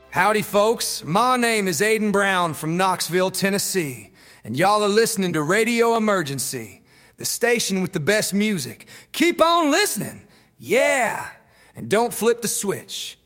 Howdy folks, my name is Aiden Brown from Knoxville, Tennessee, and y'all are listening to Radio Emergency, the station with the best music. Keep on listening, yeah, and don't flip the switch.